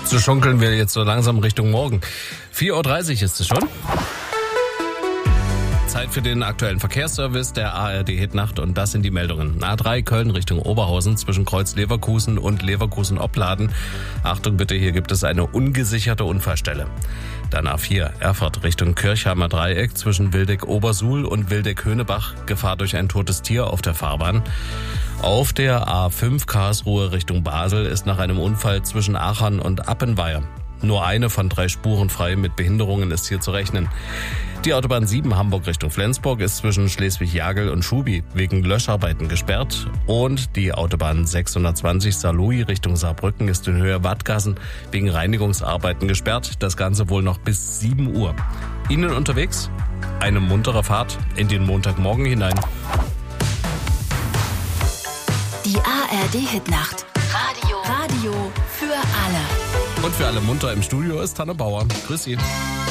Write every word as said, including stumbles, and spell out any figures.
So schunkeln wir jetzt so langsam Richtung Morgen. vier Uhr dreißig ist es schon. Zeit für den aktuellen Verkehrsservice der A R D Hitnacht und das sind die Meldungen. A drei Köln Richtung Oberhausen zwischen Kreuz Leverkusen und Leverkusen-Opladen. Achtung bitte, hier gibt es eine ungesicherte Unfallstelle. Dann A vier Erfurt Richtung Kirchheimer Dreieck zwischen Wildeck-Obersuhl und Wildeck-Höhnebach. Gefahr durch ein totes Tier auf der Fahrbahn. Auf der A fünf Karlsruhe Richtung Basel ist nach einem Unfall zwischen Aachen und Appenweier nur eine von drei Spuren frei, mit Behinderungen ist hier zu rechnen. Die Autobahn sieben Hamburg Richtung Flensburg ist zwischen Schleswig-Jagel und Schubi wegen Löscharbeiten gesperrt. Und die Autobahn sechshundertzwanzig Saarlouis Richtung Saarbrücken ist in Höhe Wattgassen wegen Reinigungsarbeiten gesperrt. Das Ganze wohl noch bis sieben Uhr. Ihnen unterwegs eine muntere Fahrt in den Montagmorgen hinein. Die A R D Hitnacht. Radio. Radio für alle. Und für alle munter im Studio ist Hanne Bauer. Grüß Sie.